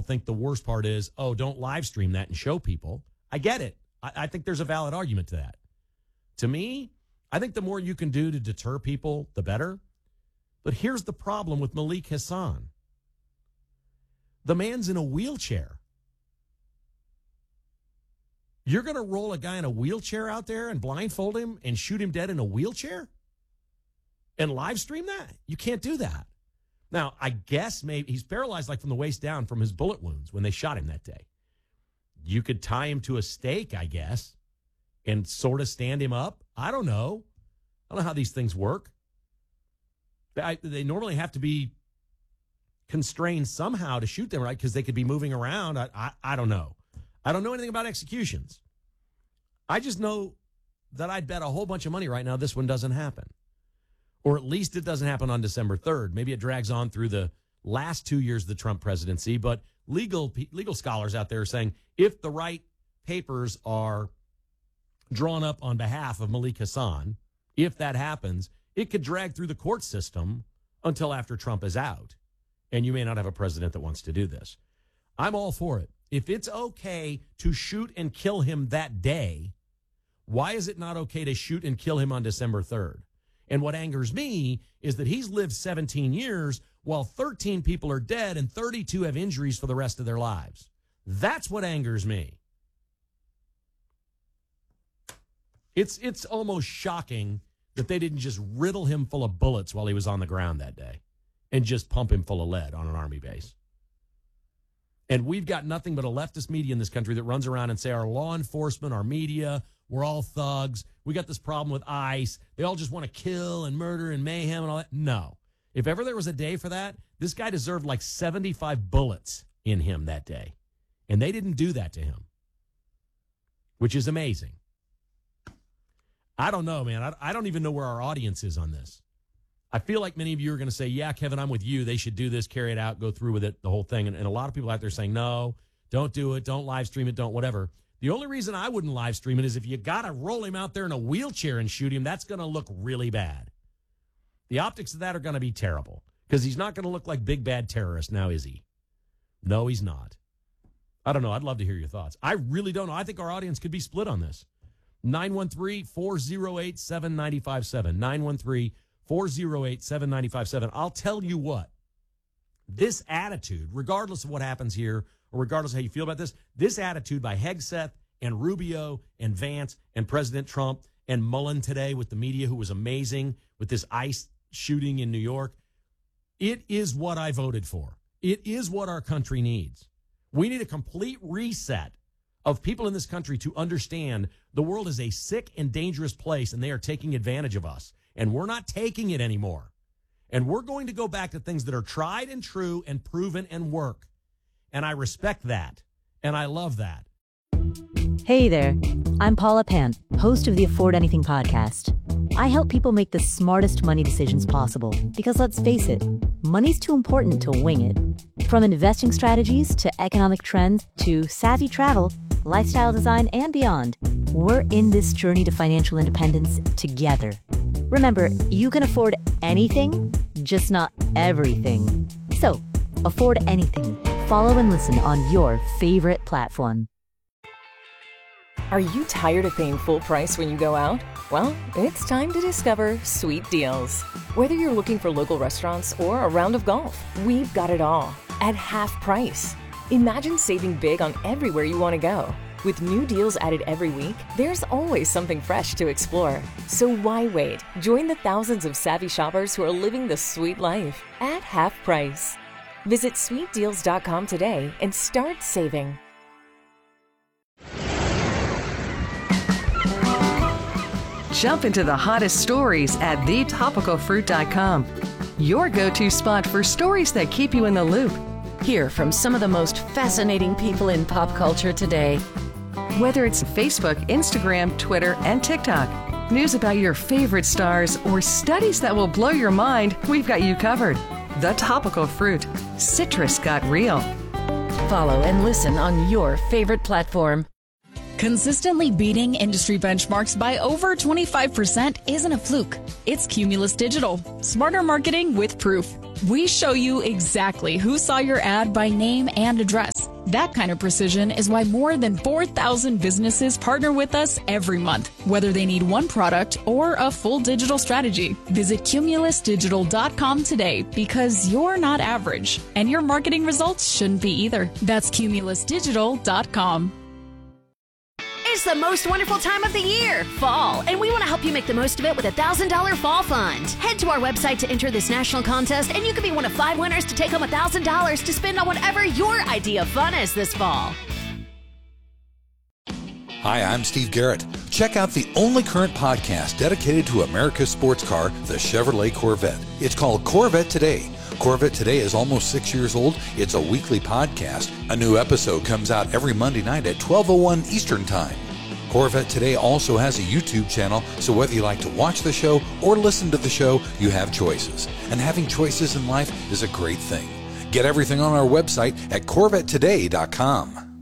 people think the worst part is, oh, don't live stream that and show people. I get it. I think there's a valid argument to that. To me, I think the more you can do to deter people, the better. But here's the problem with Malik Hassan. The man's in a wheelchair. You're going to roll a guy in a wheelchair out there and blindfold him and shoot him dead in a wheelchair? And live stream that? You can't do that. Now, I guess maybe he's paralyzed like from the waist down from his bullet wounds when they shot him that day. You could tie him to a stake, I guess, and sort of stand him up. I don't know. I don't know how these things work. They normally have to be constrained somehow to shoot them, right? Because they could be moving around. I don't know. I don't know anything about executions. I just know that I'd bet a whole bunch of money right now this one doesn't happen. Or at least it doesn't happen on December 3rd. Maybe it drags on through the last 2 years of the Trump presidency. But legal scholars out there are saying if the right papers are drawn up on behalf of Malik Hassan, if that happens, it could drag through the court system until after Trump is out. And you may not have a president that wants to do this. I'm all for it. If it's okay to shoot and kill him that day, why is it not okay to shoot and kill him on December 3rd? And what angers me is that he's lived 17 years while 13 people are dead and 32 have injuries for the rest of their lives. That's what angers me. It's almost shocking that they didn't just riddle him full of bullets while he was on the ground that day and just pump him full of lead on an Army base. And we've got nothing but a leftist media in this country that runs around and say our law enforcement, our media, we're all thugs. We got this problem with ICE. They all just want to kill and murder and mayhem and all that. No. If ever there was a day for that, this guy deserved like 75 bullets in him that day. And they didn't do that to him, which is amazing. I don't know, man. I don't even know where our audience is on this. I feel like many of you are going to say, yeah, Kevin, I'm with you. They should do this, carry it out, go through with it, the whole thing. And a lot of people out there saying, no, don't do it. Don't live stream it. Don't whatever. The only reason I wouldn't live stream it is if you got to roll him out there in a wheelchair and shoot him, that's going to look really bad. The optics of that are going to be terrible because he's not going to look like big bad terrorist now, is he? No, he's not. I don't know. I'd love to hear your thoughts. I really don't know. I think our audience could be split on this. 913-408-7957. 913-408-7957. I'll tell you what. This attitude, regardless of what happens here, or regardless of how you feel about this attitude by Hegseth and Rubio and Vance and President Trump and Mullen today with the media, who was amazing with this ICE shooting in New York, it is what I voted for. It is what our country needs. We need a complete reset of people in this country to understand the world is a sick and dangerous place, and they are taking advantage of us. And we're not taking it anymore. And we're going to go back to things that are tried and true and proven and work. And I respect that. And I love that. Hey there. I'm Paula Pant, host of the Afford Anything podcast. I help people make the smartest money decisions possible because, let's face it, money's too important to wing it. From investing strategies to economic trends to savvy travel, lifestyle design, and beyond, we're in this journey to financial independence together. Remember, you can afford anything, just not everything. So, afford anything. Follow and listen on your favorite platform. Are you tired of paying full price when you go out? Well, it's time to discover Sweet Deals. Whether you're looking for local restaurants or a round of golf, we've got it all at half price. Imagine saving big on everywhere you want to go. With new deals added every week, there's always something fresh to explore. So why wait? Join the thousands of savvy shoppers who are living the sweet life at half price. Visit sweetdeals.com today and start saving. Jump into the hottest stories at thetopicalfruit.com. Your go-to spot for stories that keep you in the loop. Hear from some of the most fascinating people in pop culture today. Whether it's Facebook, Instagram, Twitter, and TikTok, news about your favorite stars, or studies that will blow your mind, we've got you covered. The Topical Fruit. Citrus got real. Follow and listen on your favorite platform. Consistently beating industry benchmarks by over 25% isn't a fluke. It's Cumulus Digital. Smarter marketing with proof. We show you exactly who saw your ad by name and address That kind of precision is why more than 4,000 businesses partner with us every month, whether they need one product or a full digital strategy. Visit CumulusDigital.com today because you're not average, and your marketing results shouldn't be either. That's CumulusDigital.com. It's the most wonderful time of the year, fall, and we want to help you make the most of it with a $1,000 fall fund. Head to our website to enter this national contest, and you could be one of 5 winners to take home $1,000 to spend on whatever your idea of fun is this fall. Hi, I'm Steve Garrett. Check out the only current podcast dedicated to America's sports car, the Chevrolet Corvette. It's called Corvette Today. Corvette Today is almost 6 years old. It's a weekly podcast. A new episode comes out every Monday night at 12:01 Eastern Time. Corvette Today also has a YouTube channel, so whether you like to watch the show or listen to the show, you have choices. And having choices in life is a great thing. Get everything on our website at CorvetteToday.com.